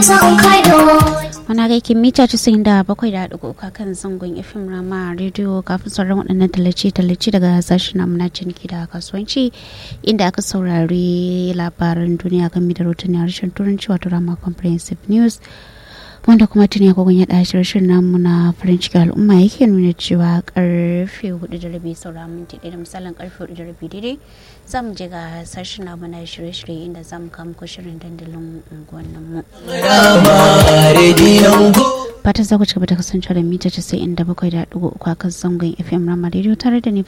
Wana gaikin mita 97.3 kan zangon FM Rama Radio kafin sauran waɗannan tallace-tallace daga sashen namunan ciniki da kasuwanci inda aka saurari labaran duniya game da rahoton harshen turanci wato Rama Comprehensive News wanda kuma tuni agogon ya ɗashi rashin namu na farin ciki al'umma yake nuna cewa karfe 4:30 saura minti ɗaya da misalin karfe 4:30 daidai za mu je ga sashen namu na shirye-shirye inda za mu kama ko shirin dandalin unguwannin mu. Fatan za ku ci gaba da kasancewa da mita 97.3 a kan zangon FM Rama Radio tare da ni